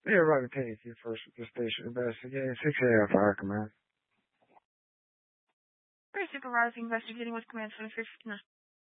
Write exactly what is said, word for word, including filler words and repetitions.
Yeah, right, thank you for the station investigating six A F R command. Three supervisor investigating with command seven fifty-nine.